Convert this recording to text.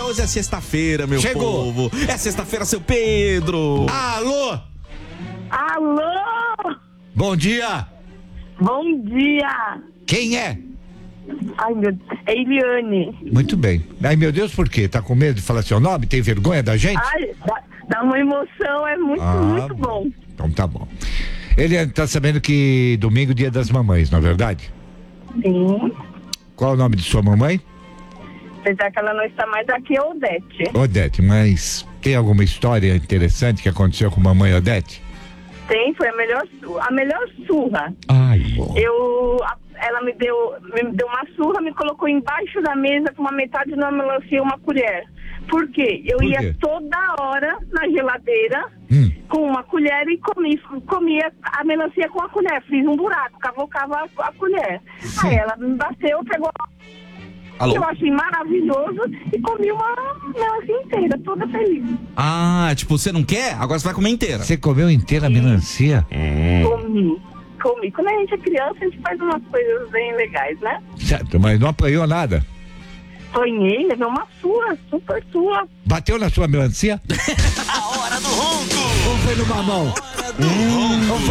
hoje é sexta-feira, meu Chegou. povo. É sexta-feira, seu Pedro. Alô? Alô? Bom dia. Bom dia. Quem é? Ai, meu Deus. É Eliane. Muito bem. Ai, meu Deus, por quê? Tá com medo de falar seu nome? Tem vergonha da gente? Ai, dá uma emoção, é muito bom. Então tá bom. Ele tá sabendo que domingo é dia das mamães, não é verdade? Sim. Qual é o nome de sua mamãe? Apesar que ela não está mais aqui, é Odete. Odete, mas tem alguma história interessante que aconteceu com mamãe Odete? Tem, foi a melhor surra. Ai. Ela me deu uma surra, me colocou embaixo da mesa com uma metade de uma melancia e uma colher. Por quê? Eu ia toda hora na geladeira com uma colher e comia a melancia com a colher. Fiz um buraco, cavocava a colher. Aí ela me bateu, pegou. Alô? Eu achei maravilhoso e comi uma melancia inteira, toda feliz. Ah, tipo, você não quer? Agora você vai comer inteira. Você comeu inteira a melancia? Comi. Quando a gente é criança, a gente faz umas coisas bem legais, né? Certo, mas não apanhou nada? Sonhei, levei uma surra, super surra. Bateu na sua melancia? A hora do ronco. Ou foi numa mão? Hora do ronco.